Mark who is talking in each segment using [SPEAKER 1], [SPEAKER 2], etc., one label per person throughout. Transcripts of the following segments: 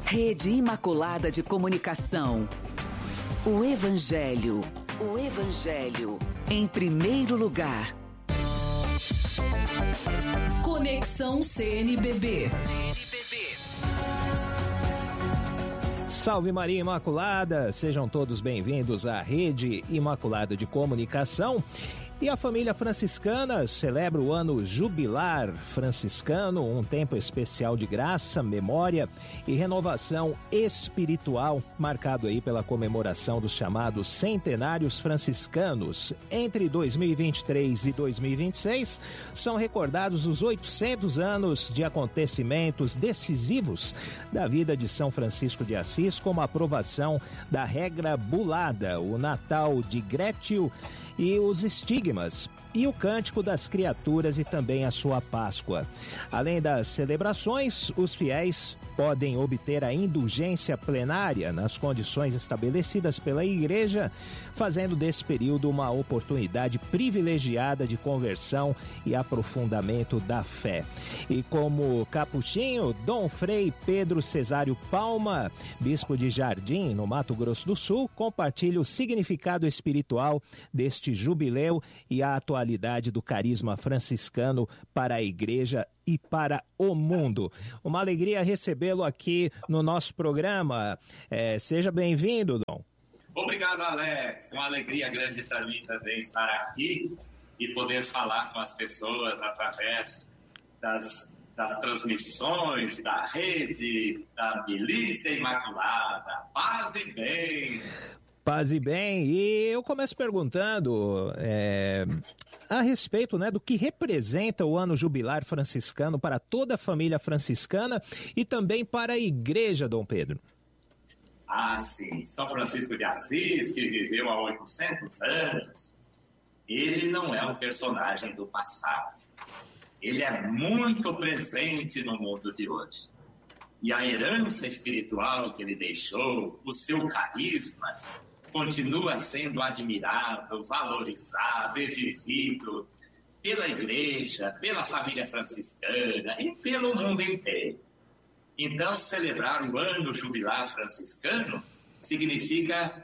[SPEAKER 1] Rede Imaculada de Comunicação. O Evangelho. O Evangelho. Em primeiro lugar. Conexão CNBB.
[SPEAKER 2] Salve Maria Imaculada, sejam todos bem-vindos à Rede Imaculada de Comunicação. E a família franciscana celebra o ano jubilar franciscano, um tempo especial de graça, memória e renovação espiritual, marcado aí pela comemoração dos chamados centenários franciscanos. Entre 2023 e 2026, são recordados os 800 anos de acontecimentos decisivos da vida de São Francisco de Assis, como a aprovação da regra bulada, o Natal de Grétio e os estigmas, e o Cântico das Criaturas e também a sua Páscoa. Além das celebrações, os fiéis podem obter a indulgência plenária nas condições estabelecidas pela Igreja, fazendo desse período uma oportunidade privilegiada de conversão e aprofundamento da fé. E como capuchinho, Dom Frei Pedro Cesário Palma, bispo de Jardim, no Mato Grosso do Sul, compartilha o significado espiritual deste jubileu e a atualidade do carisma franciscano para a Igreja e para o mundo. Uma alegria recebê-lo aqui no nosso programa. Seja bem-vindo, Dom.
[SPEAKER 3] Obrigado, Alex. Uma alegria grande para mim também estar aqui e poder falar com as pessoas através das transmissões, da rede, da Milícia Imaculada. Paz e bem!
[SPEAKER 2] Paz e bem. E eu começo perguntando a respeito, do que representa o ano jubilar franciscano para toda a família franciscana e também para a Igreja, Dom Pedro.
[SPEAKER 3] Ah, sim. São Francisco de Assis, que viveu há 800 anos, ele não é um personagem do passado. Ele é muito presente no mundo de hoje. E a herança espiritual que ele deixou, o seu carisma, continua sendo admirado, valorizado e vivido pela Igreja, pela família franciscana e pelo mundo inteiro. Então, celebrar o ano jubilar franciscano significa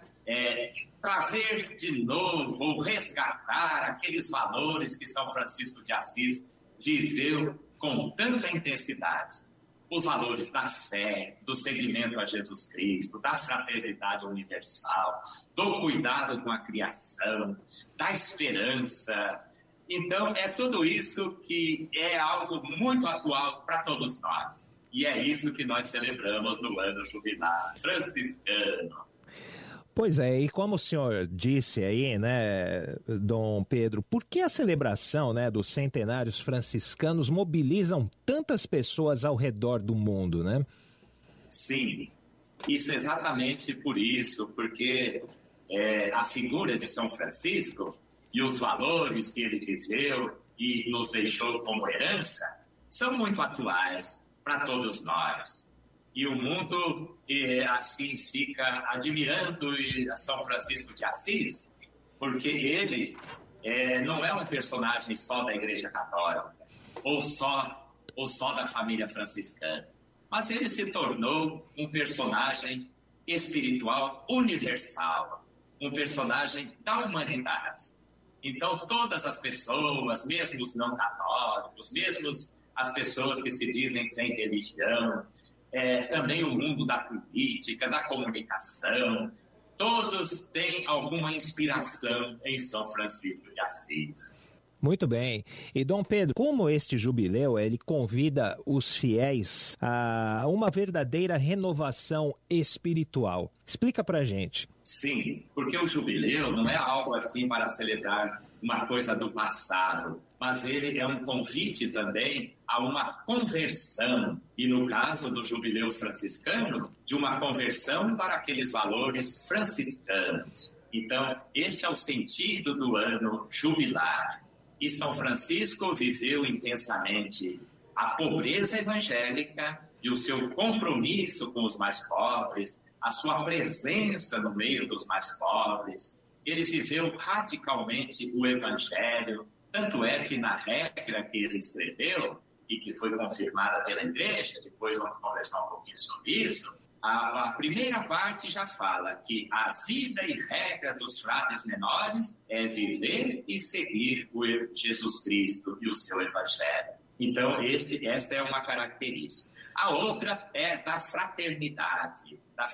[SPEAKER 3] trazer de novo ou resgatar aqueles valores que São Francisco de Assis viveu com tanta intensidade. Os valores da fé, do seguimento a Jesus Cristo, da fraternidade universal, do cuidado com a criação, da esperança. Então, é tudo isso que é algo muito atual para todos nós. E é isso que nós celebramos no ano jubilar franciscano.
[SPEAKER 2] Pois é, e como o senhor disse aí, Dom Pedro, por que a celebração, dos centenários franciscanos mobilizam tantas pessoas ao redor do mundo,
[SPEAKER 3] Sim, isso é exatamente por isso, porque a figura de São Francisco e os valores que ele viveu e nos deixou como herança são muito atuais para todos nós. E o mundo, assim, fica admirando São Francisco de Assis, porque ele não é um personagem só da Igreja Católica, ou só da família franciscana, mas ele se tornou um personagem espiritual universal, um personagem da humanidade. Então, todas as pessoas, mesmo os não católicos, mesmo as pessoas que se dizem sem religião, também o mundo da política, da comunicação, todos têm alguma inspiração em São Francisco de Assis.
[SPEAKER 2] Muito bem. E Dom Pedro, como este jubileu, ele convida os fiéis a uma verdadeira renovação espiritual. Explica pra gente.
[SPEAKER 3] Sim, porque o jubileu não é algo assim para celebrar uma coisa do passado, mas ele é um convite também a uma conversão, e no caso do jubileu franciscano, de uma conversão para aqueles valores franciscanos. Então, este é o sentido do ano jubilar. E São Francisco viveu intensamente a pobreza evangélica e o seu compromisso com os mais pobres, a sua presença no meio dos mais pobres. Ele viveu radicalmente o Evangelho, tanto é que na regra que ele escreveu, e que foi confirmada pela Igreja, depois vamos conversar um pouquinho sobre isso, A primeira parte já fala que a vida e regra dos frades menores é viver e seguir o Jesus Cristo e o seu Evangelho. Então, esta é uma característica. A outra é da fraternidade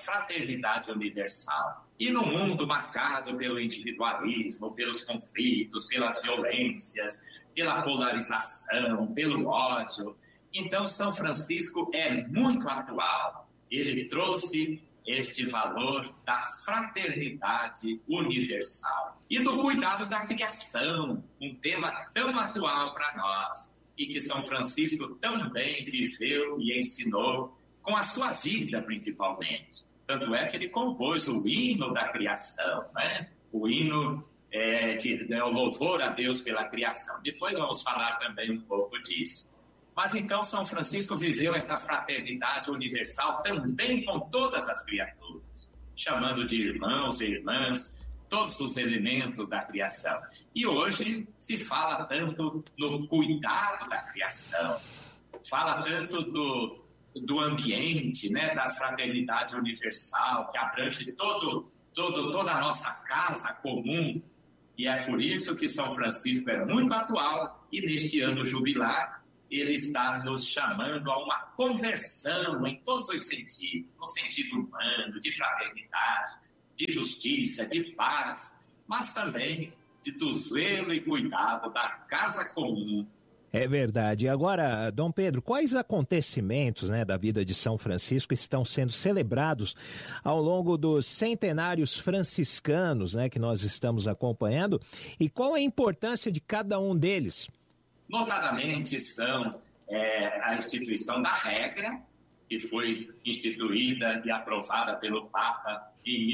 [SPEAKER 3] universal. E no mundo marcado pelo individualismo, pelos conflitos, pelas violências, pela polarização, pelo ódio, então São Francisco é muito atual. Ele trouxe este valor da fraternidade universal e do cuidado da criação, um tema tão atual para nós e que São Francisco também viveu e ensinou com a sua vida, principalmente. Tanto é que ele compôs o hino da criação, né? O hino que é o louvor a Deus pela criação. Depois vamos falar também um pouco disso. Mas então São Francisco viveu esta fraternidade universal também com todas as criaturas, chamando de irmãos e irmãs todos os elementos da criação. E hoje se fala tanto no cuidado da criação, fala tanto do ambiente, né, da fraternidade universal, que abrange toda a nossa casa comum. E é por isso que São Francisco é muito atual e neste ano jubilar ele está nos chamando a uma conversão em todos os sentidos, no sentido humano, de fraternidade, de justiça, de paz, mas também do zelo e cuidado da casa comum.
[SPEAKER 2] É verdade. Agora, Dom Pedro, quais acontecimentos, né, da vida de São Francisco estão sendo celebrados ao longo dos centenários franciscanos, né, que nós estamos acompanhando, e qual a importância de cada um deles?
[SPEAKER 3] Notadamente são a instituição da regra, que foi instituída e aprovada pelo Papa em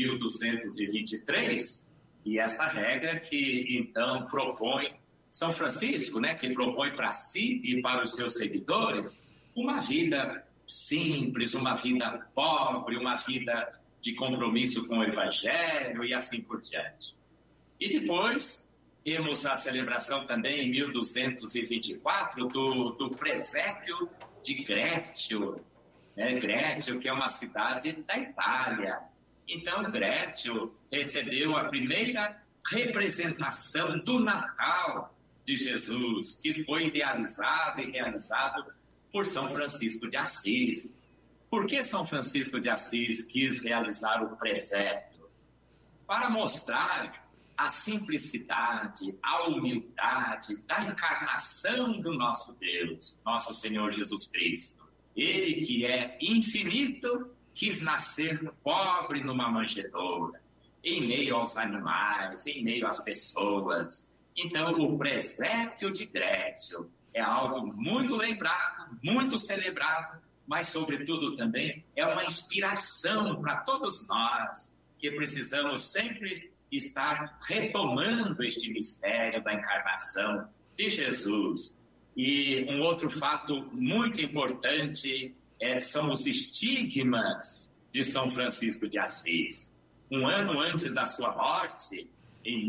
[SPEAKER 3] 1223, e esta regra que então propõe São Francisco, né, que propõe para si e para os seus seguidores uma vida simples, uma vida pobre, uma vida de compromisso com o Evangelho e assim por diante. E depois temos a celebração também em 1224 do presépio de Grécio, né? Grécio, que é uma cidade da Itália. Então, Grécio recebeu a primeira representação do Natal de Jesus, que foi idealizado e realizado por São Francisco de Assis. Por que São Francisco de Assis quis realizar o presépio? Para mostrar a simplicidade, a humildade da encarnação do nosso Deus, nosso Senhor Jesus Cristo. Ele que é infinito, quis nascer pobre numa manjedoura, em meio aos animais, em meio às pessoas. Então, o presépio de Grécio é algo muito lembrado, muito celebrado, mas, sobretudo, também é uma inspiração para todos nós, que precisamos sempre estar retomando este mistério da encarnação de Jesus. E um outro fato muito importante são os estigmas de São Francisco de Assis. Um ano antes da sua morte, em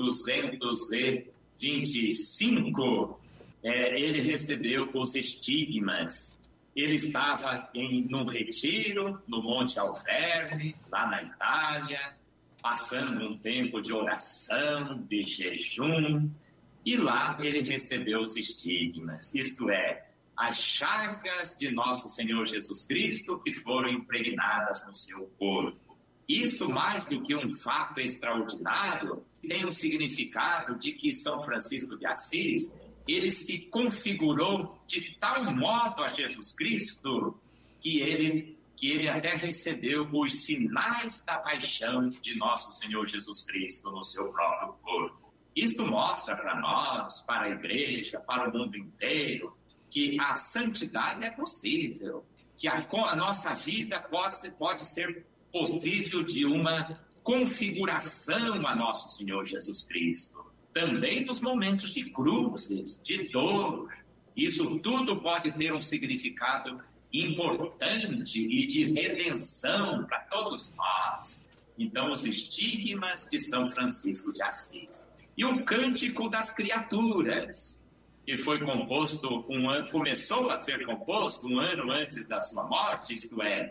[SPEAKER 3] 1225, ele recebeu os estigmas. Ele estava num retiro no Monte Alverne, lá na Itália, passando um tempo de oração, de jejum, e lá ele recebeu os estigmas, isto é, as chagas de nosso Senhor Jesus Cristo que foram impregnadas no seu corpo. Isso, mais do que um fato extraordinário, tem um significado de que São Francisco de Assis, ele se configurou de tal modo a Jesus Cristo que ele até recebeu os sinais da paixão de nosso Senhor Jesus Cristo no seu próprio corpo. Isto mostra para nós, para a igreja, para o mundo inteiro, que a santidade é possível, que a nossa vida pode ser possível de uma configuração a nosso Senhor Jesus Cristo. Também nos momentos de cruzes, de dor. Isso tudo pode ter um significado importante e de redenção para todos nós. Então, os estigmas de São Francisco de Assis. E o Cântico das Criaturas, que foi composto começou a ser composto um ano antes da sua morte, isto é,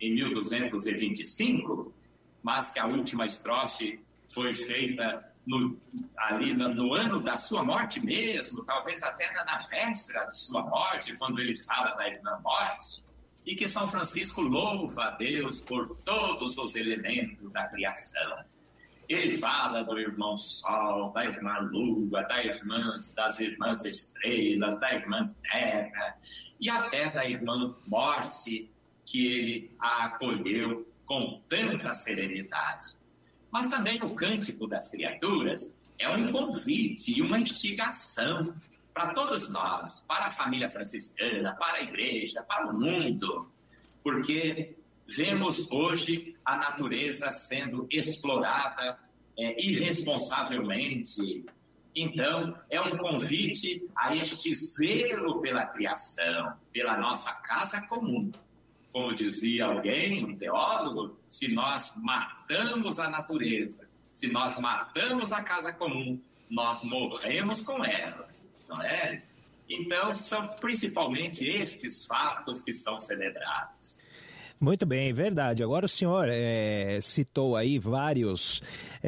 [SPEAKER 3] em 1225, mas que a última estrofe foi feita ali no ano da sua morte mesmo, talvez até na véspera de sua morte, quando ele fala da irmã morte, e que São Francisco louva a Deus por todos os elementos da criação. Ele fala do irmão Sol, da irmã Lua, das irmãs estrelas, da irmã Terra e até da irmã Morte, que ele a acolheu com tanta serenidade. Mas também o Cântico das Criaturas é um convite e uma instigação para todos nós, para a família franciscana, para a igreja, para o mundo, porque vemos hoje a natureza sendo explorada irresponsavelmente. Então, é um convite a este zelo pela criação, pela nossa casa comum. Como dizia alguém, um teólogo, se nós matamos a natureza, se nós matamos a casa comum, nós morremos com ela, não é? Então, são principalmente estes fatos que são celebrados.
[SPEAKER 2] Muito bem, verdade. Agora o senhor citou aí várias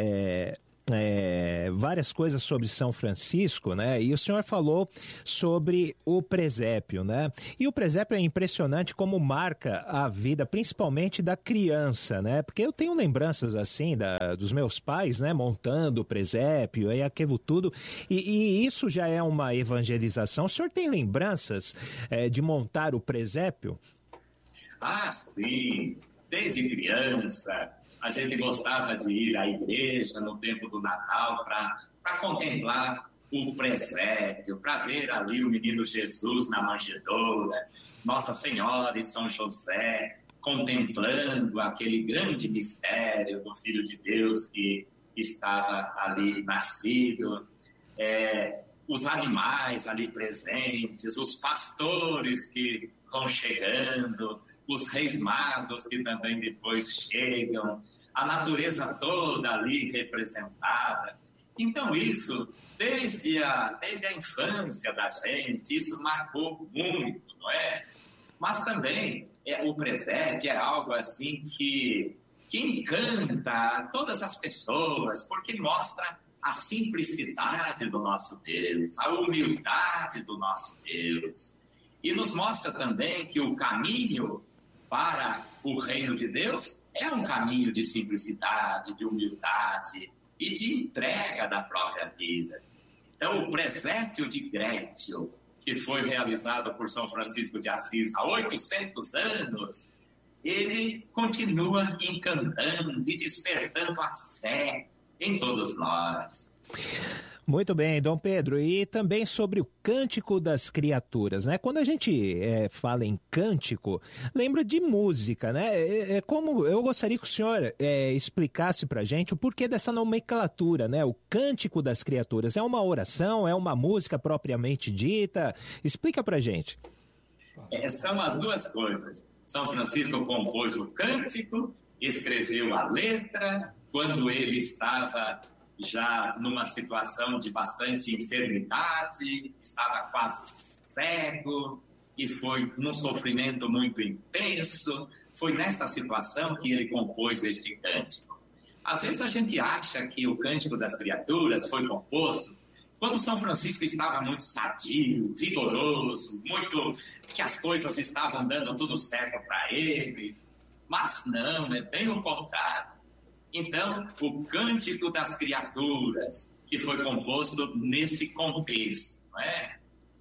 [SPEAKER 2] coisas sobre São Francisco, né? E o senhor falou sobre o presépio, né? E o presépio é impressionante como marca a vida, principalmente da criança, né? Porque eu tenho lembranças assim dos meus pais, né? Montando o presépio e aquilo tudo. E isso já é uma evangelização. O senhor tem lembranças de montar o presépio?
[SPEAKER 3] Ah, sim. Desde criança, a gente gostava de ir à igreja no tempo do Natal para contemplar o presépio, para ver ali o menino Jesus na manjedoura, Nossa Senhora e São José contemplando aquele grande mistério do Filho de Deus que estava ali nascido, os animais ali presentes, os pastores que vão chegando, os reis magos que também depois chegam, a natureza toda ali representada. Então isso, desde a infância da gente, isso marcou muito, não é? Mas também o presépio é algo assim que encanta todas as pessoas, porque mostra a simplicidade do nosso Deus, a humildade do nosso Deus. E nos mostra também que o caminho para o reino de Deus é um caminho de simplicidade, de humildade e de entrega da própria vida. Então, o presépio de Grétio, que foi realizado por São Francisco de Assis há 800 anos, ele continua encantando e despertando a fé em todos nós.
[SPEAKER 2] Muito bem, Dom Pedro, e também sobre o Cântico das Criaturas, né? Quando a gente fala em cântico, lembra de música, né? Como eu gostaria que o senhor explicasse pra gente o porquê dessa nomenclatura, né? O Cântico das Criaturas é uma oração, é uma música propriamente dita? Explica pra gente.
[SPEAKER 3] São as duas coisas. São Francisco compôs o cântico, escreveu a letra, quando ele estava já numa situação de bastante enfermidade, estava quase cego e foi num sofrimento muito intenso. Foi nesta situação que ele compôs este cântico. Às vezes a gente acha que o Cântico das Criaturas foi composto quando São Francisco estava muito sadio, vigoroso, que as coisas estavam dando tudo certo para ele. Mas não, é bem o contrário. Então, o Cântico das Criaturas, que foi composto nesse contexto, não é?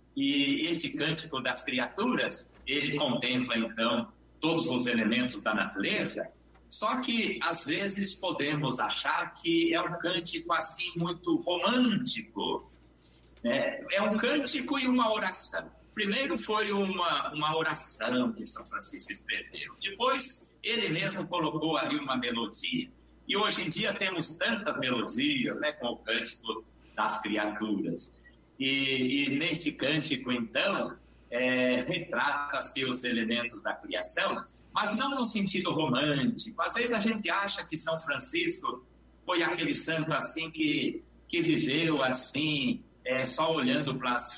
[SPEAKER 3] E este Cântico das Criaturas, ele contempla, então, todos os elementos da natureza, só que, às vezes, podemos achar que é um cântico, assim, muito romântico, né? É um cântico e uma oração. Primeiro foi uma oração que São Francisco escreveu. Depois, ele mesmo colocou ali uma melodia. E hoje em dia temos tantas melodias, né, com o Cântico das Criaturas. E neste cântico, então, retrata-se os elementos da criação, mas não no sentido romântico. Às vezes a gente acha que São Francisco foi aquele santo assim que viveu assim, só olhando para as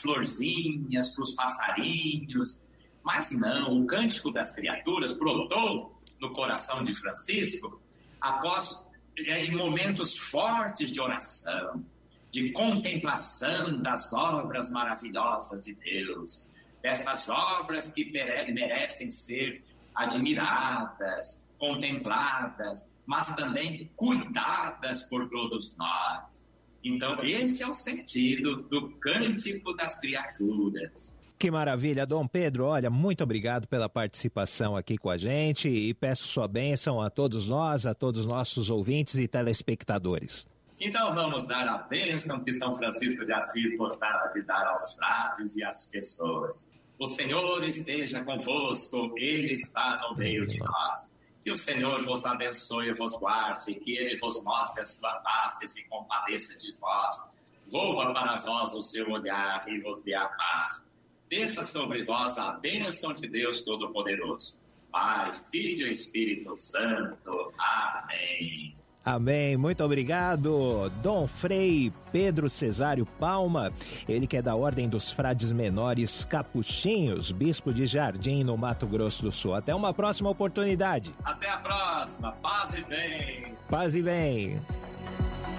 [SPEAKER 3] florzinhas, para os passarinhos. Mas não, o Cântico das Criaturas brotou no coração de Francisco, após em momentos fortes de oração, de contemplação das obras maravilhosas de Deus, dessas obras que merecem ser admiradas, contempladas, mas também cuidadas por todos nós. Então, este é o sentido do Cântico das Criaturas.
[SPEAKER 2] Que maravilha, Dom Pedro. Olha, muito obrigado pela participação aqui com a gente e peço sua bênção a todos nós, a todos os nossos ouvintes e telespectadores.
[SPEAKER 3] Então vamos dar a bênção que São Francisco de Assis gostava de dar aos frades e às pessoas. O Senhor esteja convosco, Ele está no meio de nós. Que o Senhor vos abençoe e vos guarde, que Ele vos mostre a sua face e se compadeça de vós. Volva para vós o seu olhar e vos dê a paz. Desça sobre vós a bênção de Deus Todo-Poderoso. Pai, Filho e Espírito Santo. Amém.
[SPEAKER 2] Amém, muito obrigado, Dom Frei Pedro Cesário Palma, ele que é da Ordem dos Frades Menores Capuchinhos, bispo de Jardim, no Mato Grosso do Sul. Até uma próxima oportunidade.
[SPEAKER 3] Até a próxima, paz e bem.
[SPEAKER 2] Paz e bem.